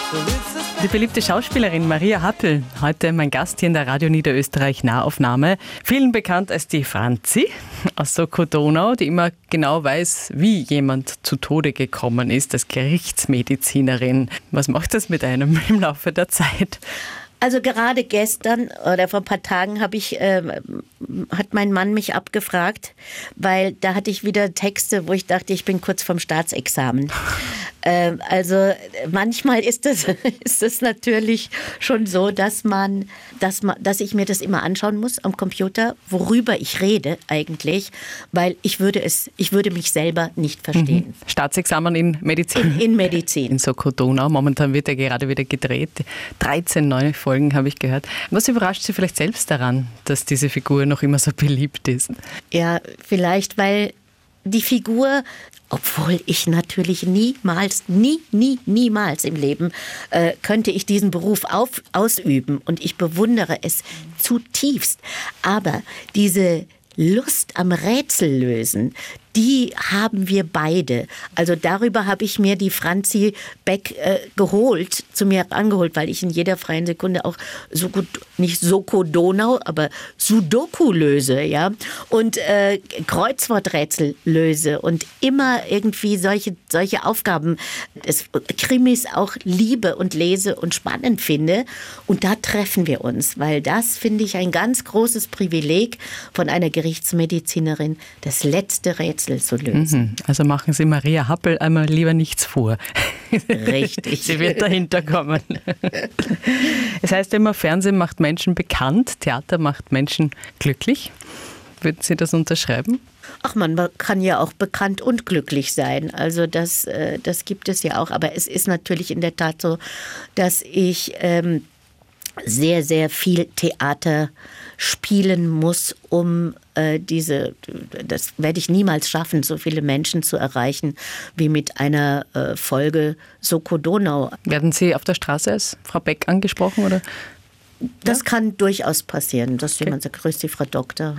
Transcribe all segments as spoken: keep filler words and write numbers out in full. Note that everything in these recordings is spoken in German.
Die beliebte Schauspielerin Maria Happel, heute mein Gast hier in der Radio Niederösterreich Nahaufnahme. Vielen bekannt als die Franzi aus Soko Donau, die immer genau weiß, wie jemand zu Tode gekommen ist, als Gerichtsmedizinerin. Was macht das mit einem im Laufe der Zeit? Also gerade gestern oder vor ein paar Tagen habe ich, äh, hat mein Mann mich abgefragt, weil da hatte ich wieder Texte, wo ich dachte, ich bin kurz vorm Staatsexamen. äh, also manchmal ist das, ist das natürlich schon so, dass man, dass man, dass ich mir das immer anschauen muss am Computer, worüber ich rede eigentlich, weil ich würde es, ich würde mich selber nicht verstehen. Mhm. Staatsexamen in Medizin. In, in Medizin. In Soko Donau. Momentan wird er gerade wieder gedreht. dreizehn neue Folgen habe ich gehört. Was überrascht Sie vielleicht selbst daran, dass diese Figur noch immer so beliebt ist? Ja, vielleicht, weil die Figur, obwohl ich natürlich niemals, nie, nie, niemals im Leben äh, könnte ich diesen Beruf auf, ausüben und ich bewundere es zutiefst. Aber diese Lust am Rätsellösen, die haben wir beide. Also darüber habe ich mir die Franzi Beck äh, geholt, zu mir angeholt, weil ich in jeder freien Sekunde auch so gut, nicht Soko Donau, aber Sudoku löse, ja, und äh, Kreuzworträtsel löse und immer irgendwie solche, solche Aufgaben des Krimis auch liebe und lese und spannend finde. Und da treffen wir uns, weil das finde ich ein ganz großes Privileg von einer Gerichtsmedizinerin, das letzte Rätsel zu lösen. Also machen Sie Maria Happel einmal lieber nichts vor. Richtig. Sie wird dahinter kommen. Es heißt immer, Fernsehen macht Menschen bekannt, Theater macht Menschen glücklich. Würden Sie das unterschreiben? Ach man, man kann ja auch bekannt und glücklich sein. Also das, das gibt es ja auch. Aber es ist natürlich in der Tat so, dass ich ähm, sehr, sehr viel Theater spielen muss, um äh, diese, das werde ich niemals schaffen, so viele Menschen zu erreichen, wie mit einer äh, Folge Soko Donau. Werden Sie auf der Straße als Frau Beck angesprochen, oder? Das ja? kann durchaus passieren, dass okay. jemand sagt, grüß die Frau Doktor.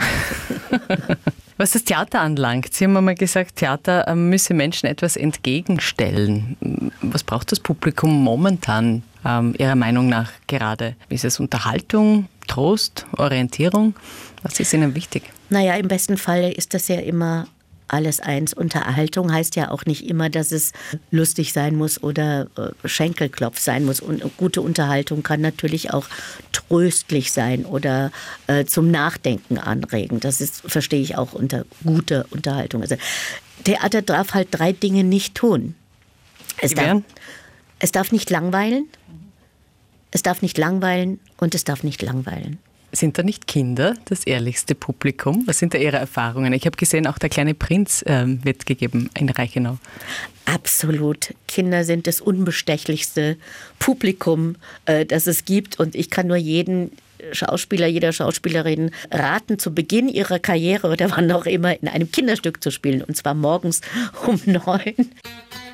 Was das Theater anlangt, Sie haben einmal gesagt, Theater müsse Menschen etwas entgegenstellen. Was braucht das Publikum momentan, ähm, Ihrer Meinung nach gerade? Ist es Unterhaltung, Trost, Orientierung? Was ist Ihnen wichtig? Naja, im besten Fall ist das ja immer alles eins. Unterhaltung heißt ja auch nicht immer, dass es lustig sein muss oder äh, Schenkelklopf sein muss. Und gute Unterhaltung kann natürlich auch tröstlich sein oder äh, zum Nachdenken anregen. Das ist, verstehe ich auch unter guter Unterhaltung. Also Theater darf halt drei Dinge nicht tun. Es darf, es darf nicht langweilen, es darf nicht langweilen und es darf nicht langweilen. Sind da nicht Kinder das ehrlichste Publikum? Was sind da Ihre Erfahrungen? Ich habe gesehen, auch der kleine Prinz ähm, wird gegeben in Reichenau. Absolut. Kinder sind das unbestechlichste Publikum, äh, das es gibt. Und ich kann nur jeden Schauspieler, jeder Schauspielerin raten, zu Beginn ihrer Karriere oder wann auch immer in einem Kinderstück zu spielen. Und zwar morgens um neun.